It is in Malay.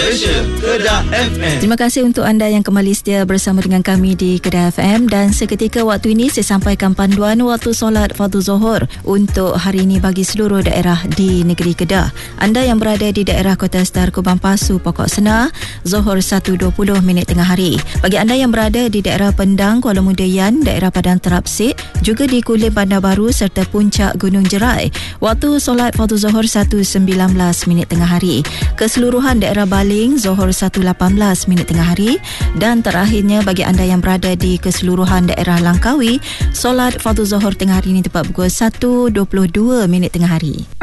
Special Kedah FM. Terima kasih untuk anda yang kembali setia bersama dengan kami di Kedah FM, dan seketika waktu ini saya sampaikan panduan waktu solat fardu Zuhur untuk hari ini bagi seluruh daerah di negeri Kedah. Anda yang berada di daerah Kota Star, Kubang Pasu, Pokok Senar, Zuhur 1.20 minit tengah hari. Bagi anda yang berada di daerah Pendang, Kuala Muda Yan, daerah Padang Terapsik, juga di Kulim Bandar Baru serta Puncak Gunung Jerai, waktu solat fardu Zuhur 1.19 minit tengah hari. Keseluruhan daerah Baling, Zuhur 1.18 minit tengah hari, dan terakhirnya bagi anda yang berada di keseluruhan daerah Langkawi, solat fardu Zuhur tengah hari ini tepat pukul 1.22 minit tengah hari.